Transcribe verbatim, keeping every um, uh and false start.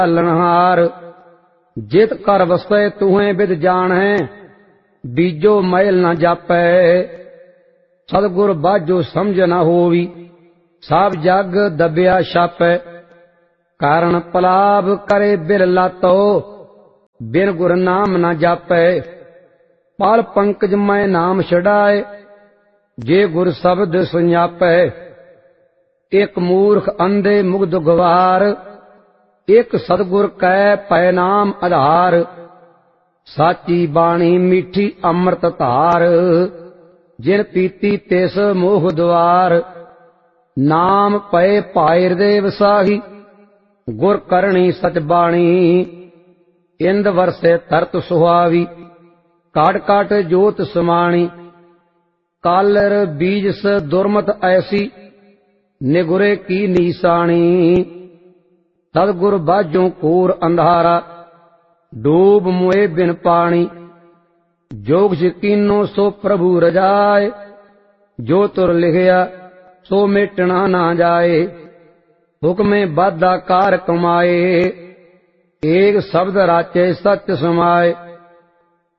लनहार। जित कर वसै तुहें बिद जान है, बीजो मैल न जापै। सतगुर बाजो समझ न होवी, सब जग दबिया छापै। कारण पलाभ करे बिल लातो, बिन गुर नाम न जापै। पाल पंकज मैं नाम छड़ाए, जे गुर शब्द सुझापै। एक मूर्ख अंधे मुग्ध गवार, एक सतगुर कै पै नाम आधार। साची बाणी मीठी अमृत धार, जिन पीती तिस मोह द्वार। नाम पए पाए हृदय वसाही, गुर करणी सच बाणी। इंद वरसे तरत सुहावी, काट काट जोत समाणी। कालर बीजस दुर्मत ऐसी, निगुरे की नीसाणी। सतगुर बाजों कोर अंधारा, डूब मोए बिन पानी। जोग यकीनो सो प्रभु रजाए, जो तुर लिखिया सो मिटना ना जाए। हुक्मे बाधा कार कमाए, एक शब्द राचे सच समाए।